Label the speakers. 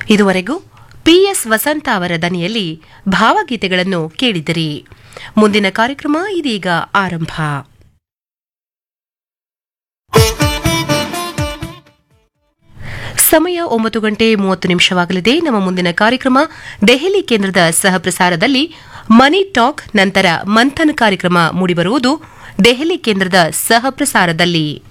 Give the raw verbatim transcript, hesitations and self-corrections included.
Speaker 1: ಇದುವರೆಗೂ ಪಿಎಸ್ ವಸಂತ ಅವರ ದನಿಯಲ್ಲಿ ಭಾವಗೀತೆಗಳನ್ನು ಕೇಳಿದಿರಿ. ಮುಂದಿನ ಕಾರ್ಯಕ್ರಮ ಇದೀಗ ಆರಂಭ. ಸಮಯ ಒಂಬತ್ತು ಗಂಟೆ ಮೂವತ್ತು ನಿಮಿಷವಾಗಲಿದೆ. ನಮ್ಮ ಮುಂದಿನ ಕಾರ್ಯಕ್ರಮ ದೆಹಲಿ ಕೇಂದ್ರದ ಸಹಪ್ರಸಾರದಲ್ಲಿ ಮನಿ ಟಾಕ್, ನಂತರ ಮಂಥನ್ ಕಾರ್ಯಕ್ರಮ ಮೂಡಿಬರುವುದು ದೆಹಲಿ ಕೇಂದ್ರದ ಸಹಪ್ರಸಾರದಲ್ಲಿ.